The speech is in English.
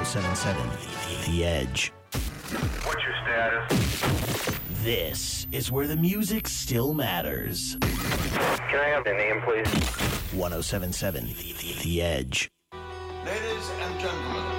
1077 The Edge. What's your status? This is where the music still matters. Can I have your name, please? 1077 The Edge. Ladies and gentlemen.